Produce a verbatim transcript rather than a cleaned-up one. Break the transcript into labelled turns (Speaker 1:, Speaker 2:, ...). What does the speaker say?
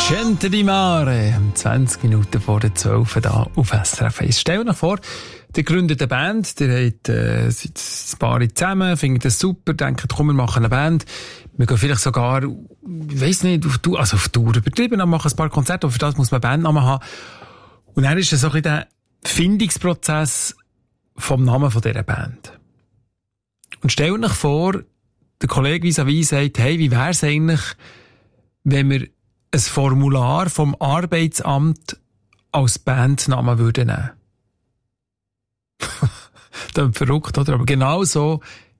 Speaker 1: Gente di Mare, zwanzig Minuten vor der zwölf da auf S R F eins. Stell dir vor, ihr gründet eine Band, ihr habt, äh, seid ein paar zusammen, findet das super, denkt, komm, wir machen eine Band. Wir gehen vielleicht sogar, ich weiss nicht, auf Tour, also auf Tour übertrieben, dann machen ein paar Konzerte, aber für das muss man einen Bandnamen haben. Und dann ist es so ein bisschen der Findungsprozess vom Namen von dieser Band. Und stellt euch vor, der Kollege vis-à-vis sagt, hey, wie wär's eigentlich, wenn wir ein Formular vom Arbeitsamt als Bandnamen würden nehmen? Das ist verrückt, oder? Aber genau so